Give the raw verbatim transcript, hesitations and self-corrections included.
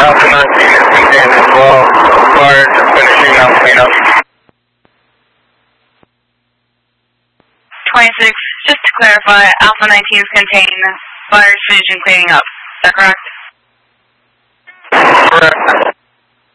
Alpha nineteen is contained as well. Prior to finishing up cleanup. twenty-six, just to clarify, Alpha nineteen is contained. Fire's finishing cleaning up. Is that correct? Correct.